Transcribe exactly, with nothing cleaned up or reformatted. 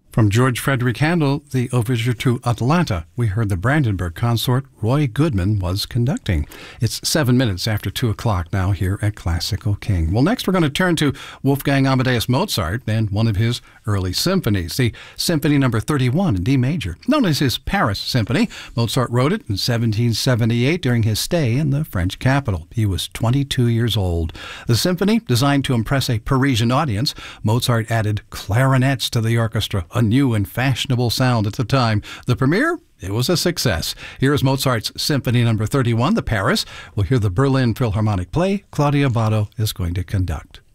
From George Frederick Handel, the overture to Atalanta, we heard the Brandenburg consort Roy Goodman was conducting. It's seven minutes after two o'clock now here at Classical King. Well, next we're going to turn to Wolfgang Amadeus Mozart and one of his early symphonies, the Symphony Number thirty-one in D major. Known as his Paris Symphony, Mozart wrote it in seventeen seventy-eight during his stay in the French capital. He was twenty-two years old. The symphony, designed to impress a Parisian audience, Mozart added clarinets to the orchestra, a new and fashionable sound at the time. The premiere? It was a success. Here is Mozart's Symphony Number thirty-one, the Paris. We'll hear the Berlin Philharmonic play Claudia Abbado is going to conduct.